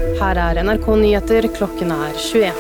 Her er NRK Nyheter, klokken er 21.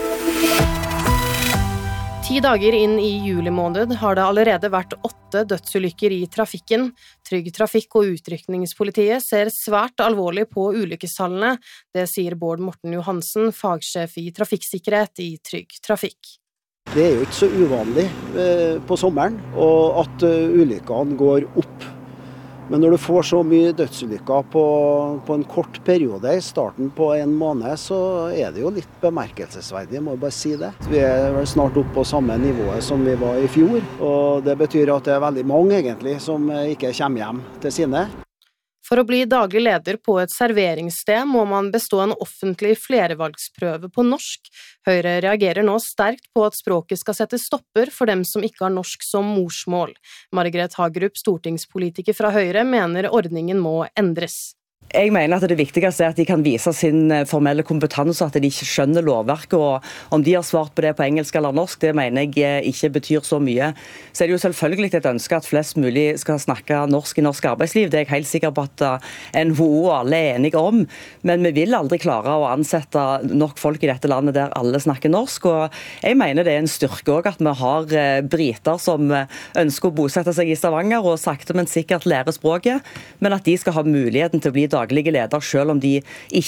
10 dager inn i juli måned har det allerede vært 8 dødsulykker i trafikken. Trygg Trafikk og utrykningspolitiet ser svært alvorlig på ulykkestallene. Det sier Bård Morten Johansen, fagsjef i trafikksikkerhet i Trygg Trafikk. Det er jo ikke så uvanlig på sommeren og at ulykkene går opp. Men når du får så mye dødsulykker på en kort periode i starten på en måned, så er det jo litt bemerkelsesverdig, må jeg bare si det. Vi er vel snart opp på samme nivået som vi var i fjor, og det betyr at det er veldig mange egentlig som ikke kommer hjem til sine. For å bli daglig leder på et serveringssted må man bestå en offentlig flervalgsprøve på norsk. Høyre reagerer nå sterkt på at språket skal sette stopper for dem som ikke har norsk som morsmål. Margaret Hagerup, stortingspolitiker fra Høyre, mener ordningen må endres. Jeg mener at det viktigste er at de kan vise sin formelle kompetanse, at de ikke skjønner lovverket, og om de har svart på det på engelsk eller norsk, det mener jeg ikke betyr så mye. Så er det jo selvfølgelig et ønske at flest mulig skal snakke norsk i norsk arbeidsliv. Det er jeg helt sikker på at NHO og alle er enige om, men vi vil aldri klare å ansette nok folk i dette landet der alle snakker norsk, og jeg mener det er en styrke også at vi har briter som ønsker å bosette seg i Stavanger og sakte, men sikkert lære språket, men at de skal ha muligheten til å bli daglige leder, selv om de ikke